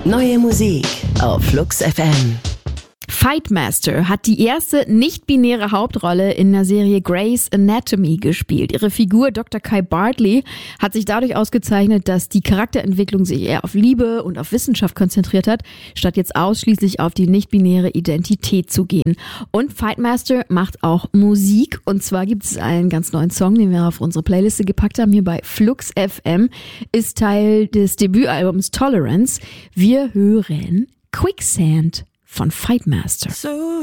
Neue Musik auf Flux FM. Fightmaster hat die erste nicht-binäre Hauptrolle in der Serie Grey's Anatomy gespielt. Ihre Figur Dr. Kai Bartley hat sich dadurch ausgezeichnet, dass die Charakterentwicklung sich eher auf Liebe und auf Wissenschaft konzentriert hat, statt jetzt ausschließlich auf die nicht-binäre Identität zu gehen. Und Fightmaster macht auch Musik. Und zwar gibt es einen ganz neuen Song, den wir auf unsere Playliste gepackt haben, hier bei Flux FM. Ist Teil des Debütalbums Tolerance. Wir hören Quicksand von Fightmaster.